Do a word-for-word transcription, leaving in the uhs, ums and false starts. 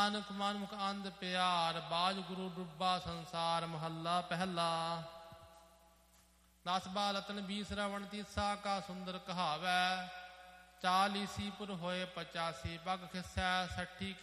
ਨਾਨਕ ਮਨਮੁਖ ਅੰਧ ਪਿਆਰ, ਬਾਜ ਗੁਰੂ ਡੁੱਬਾ ਸੰਸਾਰ। ਮਹੱਲਾ ਪਹਿਲਾ। ਦਸ ਬਾਲਤਨ ਬੀ ਸ਼ਰਵਣ ਤੀਸਾ ਕਾ ਸੁੰਦਰ ਕਹਾਵੈ। ਚਾਲੀਸੀ ਪੁਰ ਹੋਏ ਪਚਾਸੀ, ਪਗ ਖਿਸੈ ਸੱਠੀ